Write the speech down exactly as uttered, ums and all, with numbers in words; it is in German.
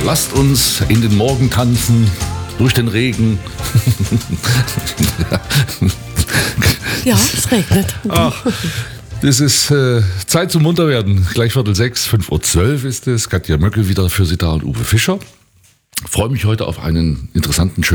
lasst uns in den Morgen tanzen, durch den Regen. Ja, es regnet. Ach, das ist äh, Zeit zum Munterwerden. Gleich Viertel sechs, fünf Uhr zwölf ist es. Katja Möckel wieder für Sie da und Uwe Fischer. Freue mich heute auf einen interessanten, schönen